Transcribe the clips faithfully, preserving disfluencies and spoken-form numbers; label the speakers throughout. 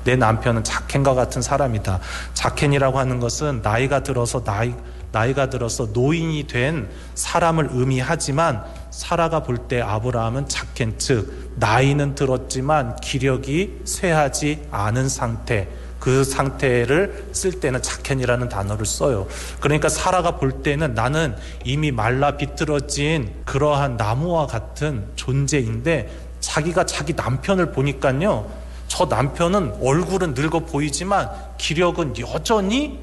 Speaker 1: 내 남편은 자켄과 같은 사람이다. 자켄이라고 하는 것은 나이가 들어서 나이, 나이가 들어서 노인이 된 사람을 의미하지만 사라가 볼 때 아브라함은 자켄, 즉 나이는 들었지만 기력이 쇠하지 않은 상태, 그 상태를 쓸 때는 자켄이라는 단어를 써요. 그러니까 사라가 볼 때는 나는 이미 말라 비틀어진 그러한 나무와 같은 존재인데, 자기가 자기 남편을 보니까요, 저 남편은 얼굴은 늙어 보이지만 기력은 여전히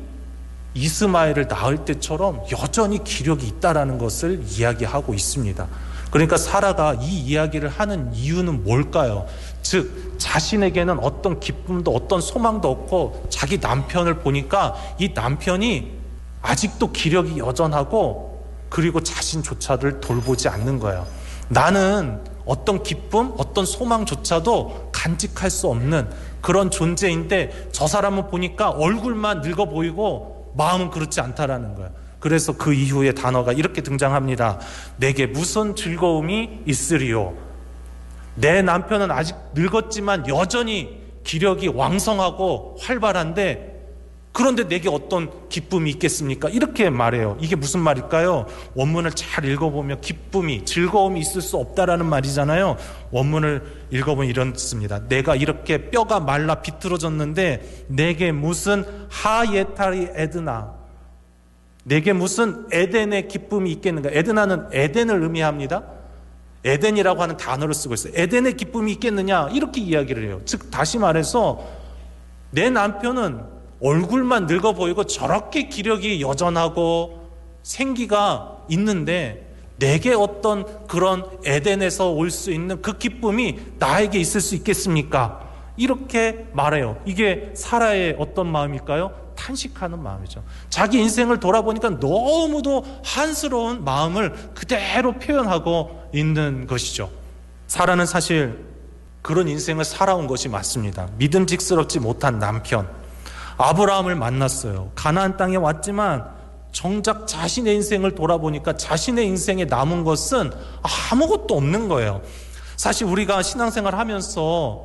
Speaker 1: 이스마엘을 낳을 때처럼 여전히 기력이 있다라는 것을 이야기하고 있습니다. 그러니까 사라가 이 이야기를 하는 이유는 뭘까요? 즉 자신에게는 어떤 기쁨도 어떤 소망도 없고 자기 남편을 보니까 이 남편이 아직도 기력이 여전하고 그리고 자신조차를 돌보지 않는 거예요. 나는 어떤 기쁨, 어떤 소망조차도 간직할 수 없는 그런 존재인데 저 사람은 보니까 얼굴만 늙어 보이고 마음은 그렇지 않다라는 거예요. 그래서 그 이후에 단어가 이렇게 등장합니다. 내게 무슨 즐거움이 있으리요? 내 남편은 아직 늙었지만 여전히 기력이 왕성하고 활발한데 그런데 내게 어떤 기쁨이 있겠습니까? 이렇게 말해요. 이게 무슨 말일까요? 원문을 잘 읽어보면 기쁨이, 즐거움이 있을 수 없다라는 말이잖아요. 원문을 읽어보면 이렇습니다. 내가 이렇게 뼈가 말라 비틀어졌는데 내게 무슨 하예타리 에드나, 내게 무슨 에덴의 기쁨이 있겠는가? 에드나는 에덴을 의미합니다. 에덴이라고 하는 단어를 쓰고 있어요. 에덴의 기쁨이 있겠느냐? 이렇게 이야기를 해요. 즉 다시 말해서 내 남편은 얼굴만 늙어 보이고 저렇게 기력이 여전하고 생기가 있는데 내게 어떤 그런 에덴에서 올 수 있는 그 기쁨이 나에게 있을 수 있겠습니까? 이렇게 말해요. 이게 사라의 어떤 마음일까요? 탄식하는 마음이죠. 자기 인생을 돌아보니까 너무도 한스러운 마음을 그대로 표현하고 있는 것이죠. 사라는 사실 그런 인생을 살아온 것이 맞습니다. 믿음직스럽지 못한 남편 아브라함을 만났어요. 가나안 땅에 왔지만 정작 자신의 인생을 돌아보니까 자신의 인생에 남은 것은 아무것도 없는 거예요. 사실 우리가 신앙생활 하면서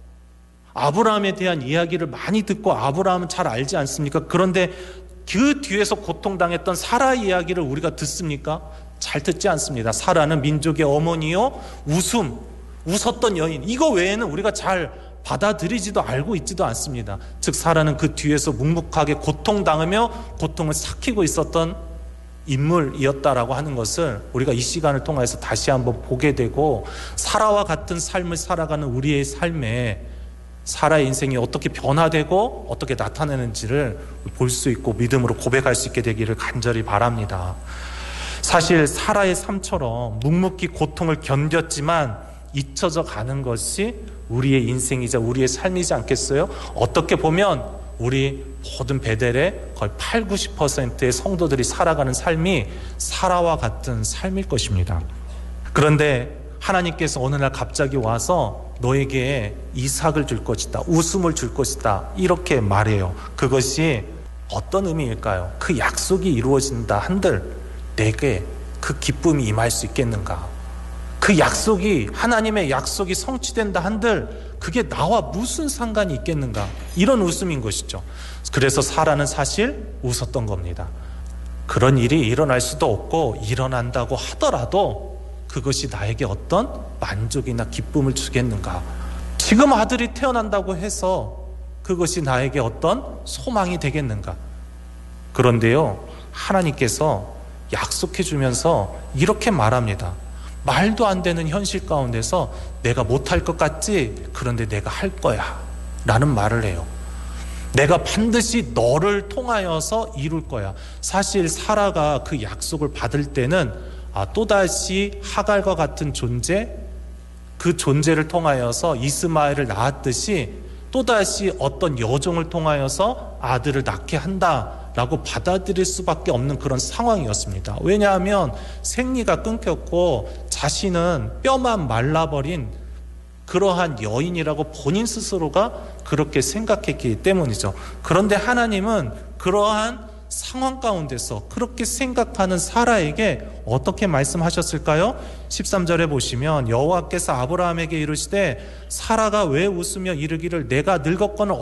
Speaker 1: 아브라함에 대한 이야기를 많이 듣고 아브라함은 잘 알지 않습니까? 그런데 그 뒤에서 고통당했던 사라 이야기를 우리가 듣습니까? 잘 듣지 않습니다. 사라는 민족의 어머니요, 웃음, 웃었던 여인, 이거 외에는 우리가 잘 받아들이지도 알고 있지도 않습니다. 즉 사라는 그 뒤에서 묵묵하게 고통당하며 고통을 삭히고 있었던 인물이었다라고 하는 것을 우리가 이 시간을 통해서 다시 한번 보게 되고, 사라와 같은 삶을 살아가는 우리의 삶에 사라의 인생이 어떻게 변화되고 어떻게 나타내는지를 볼 수 있고 믿음으로 고백할 수 있게 되기를 간절히 바랍니다. 사실 사라의 삶처럼 묵묵히 고통을 견뎠지만 잊혀져 가는 것이 우리의 인생이자 우리의 삶이지 않겠어요? 어떻게 보면 우리 모든 베델의 거의 팔, 구십 퍼센트의 성도들이 살아가는 삶이 사라와 같은 삶일 것입니다. 그런데 하나님께서 어느 날 갑자기 와서 너에게 이삭을 줄 것이다, 웃음을 줄 것이다, 이렇게 말해요. 그것이 어떤 의미일까요? 그 약속이 이루어진다 한들 내게 그 기쁨이 임할 수 있겠는가? 그 약속이, 하나님의 약속이 성취된다 한들 그게 나와 무슨 상관이 있겠는가? 이런 웃음인 것이죠. 그래서 사라는 사실 웃었던 겁니다. 그런 일이 일어날 수도 없고 일어난다고 하더라도 그것이 나에게 어떤 만족이나 기쁨을 주겠는가? 지금 아들이 태어난다고 해서 그것이 나에게 어떤 소망이 되겠는가? 그런데요, 하나님께서 약속해 주면서 이렇게 말합니다. 말도 안 되는 현실 가운데서 내가 못할 것 같지? 그런데 내가 할 거야 라는 말을 해요. 내가 반드시 너를 통하여서 이룰 거야. 사실 사라가 그 약속을 받을 때는 아, 또다시 하갈과 같은 존재, 그 존재를 통하여서 이스마엘을 낳았듯이 또다시 어떤 여종을 통하여서 아들을 낳게 한다라고 받아들일 수밖에 없는 그런 상황이었습니다. 왜냐하면 생리가 끊겼고 자신은 뼈만 말라버린 그러한 여인이라고 본인 스스로가 그렇게 생각했기 때문이죠. 그런데 하나님은 그러한 상황 가운데서 그렇게 생각하는 사라에게 어떻게 말씀하셨을까요? 십삼 절에 보시면 여호와께서 아브라함에게 이르시되 사라가 왜 웃으며 이르기를 내가 늙었거늘